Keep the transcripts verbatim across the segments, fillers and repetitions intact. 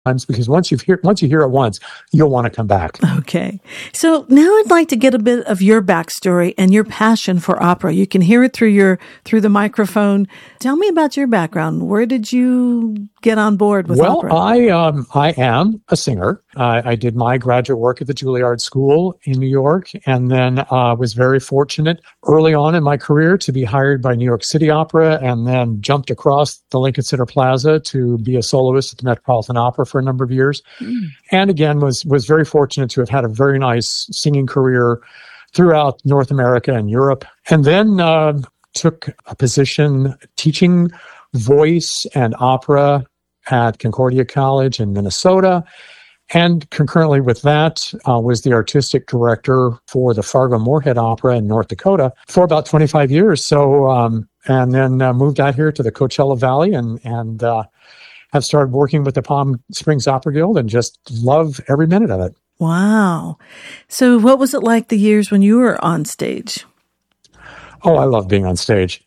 times, because once you've hear once you hear it once, you'll want to come back. Okay. So now I'd like to get a bit of your backstory and your passion for opera. You can hear it through your through the microphone. Tell me about your background. Where did you get on board with well, opera? Well, I um I am a singer. Uh, I did my graduate work at the Juilliard School in New York, and then uh, was very fortunate early on in my career to be hired by New York City Opera, and then jumped across the Lincoln Center Plaza to be a soloist at the Metropolitan Opera for a number of years. Mm. And again, was was very fortunate to have had a very nice singing career throughout North America and Europe. And then uh, took a position teaching voice and opera at Concordia College in Minnesota. And concurrently with that, uh, was the artistic director for the Fargo-Moorhead Opera in North Dakota for about twenty-five years. So, um, and then uh, moved out here to the Coachella Valley and, and, uh, have started working with the Palm Springs Opera Guild and just love every minute of it. Wow. So what was it like the years when you were on stage? Oh, I love being on stage.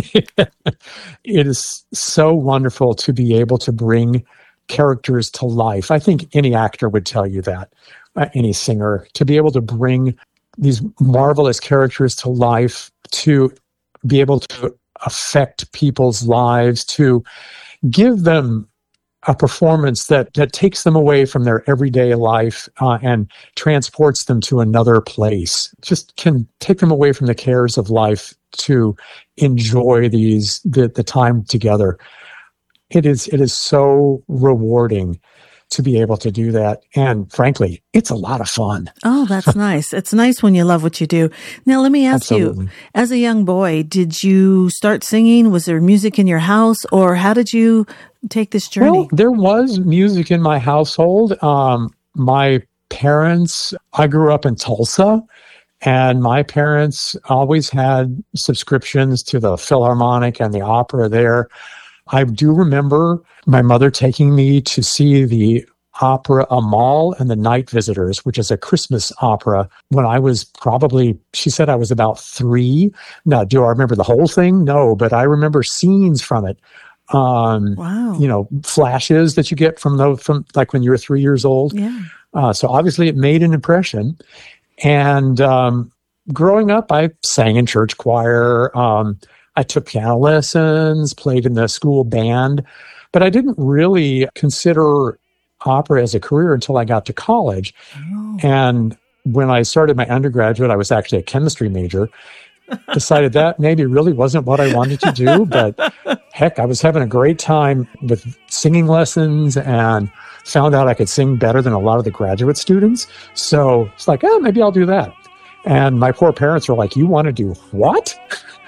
It is so wonderful to be able to bring characters to life. I think any actor would tell you that, uh, any singer, to be able to bring these marvelous characters to life, to be able to affect people's lives, to give them a performance that, that takes them away from their everyday life uh, and transports them to another place. Just can take them away from the cares of life to enjoy these the, the time together. It is it is so rewarding to be able to do that. And frankly, it's a lot of fun. Oh, that's nice. It's nice when you love what you do. Now, let me ask Absolutely. you, as a young boy, did you start singing? Was there music in your house, or how did you take this journey? Well, there was music in my household. Um, my parents, I grew up in Tulsa, and my parents always had subscriptions to the Philharmonic and the opera there. I do remember my mother taking me to see the opera Amal and the Night Visitors, which is a Christmas opera, when I was probably, she said I was about three. Now, do I remember the whole thing? No, but I remember scenes from it. Um, wow. You know, flashes that you get from the, from like when you were three years old. Yeah. Uh, so obviously it made an impression. And um, growing up, I sang in church choir. Um, I took piano lessons, played in the school band, but I didn't really consider opera as a career until I got to college. Oh. And when I started my undergraduate, I was actually a chemistry major. Decided that maybe really wasn't what I wanted to do, but heck, I was having a great time with singing lessons and found out I could sing better than a lot of the graduate students. So it's like, oh, maybe I'll do that. And my poor parents were like, you want to do what?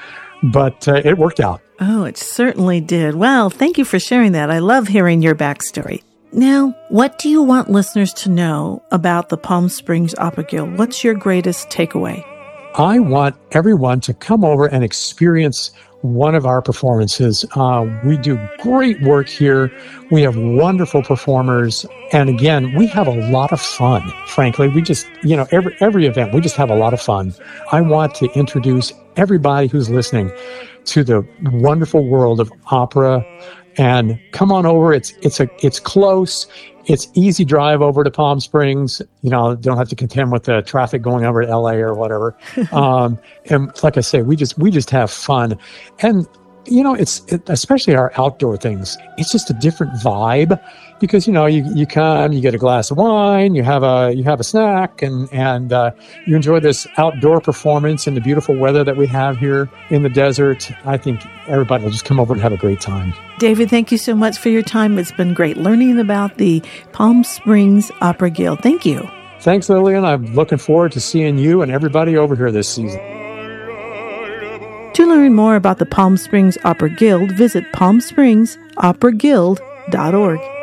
But uh, it worked out. Oh, it certainly did. Well, thank you for sharing that. I love hearing your backstory. Now, what do you want listeners to know about the Palm Springs Opera Guild? What's your greatest takeaway? I want everyone to come over and experience one of our performances. Uh, we do great work here. We have wonderful performers. And again, we have a lot of fun. Frankly, we just, you know, every, every event, we just have a lot of fun. I want to introduce everybody who's listening to the wonderful world of opera, and come on over. It's, it's a, it's close. It's easy drive over to Palm Springs. You know, don't have to contend with the traffic going over to L A or whatever. um, and like I say, we just, we just have fun. And, you know, it's, it, especially our outdoor things, it's just a different vibe because, you know, you, you come, you get a glass of wine, you have a, you have a snack, and, and, uh, you enjoy this outdoor performance in the beautiful weather that we have here in the desert. I think everybody will just come over and have a great time. David, thank you so much for your time. It's been great learning about the Palm Springs Opera Guild. Thank you. Thanks, Lillian. I'm looking forward to seeing you and everybody over here this season. To learn more about the Palm Springs Opera Guild, visit palm springs opera guild dot org.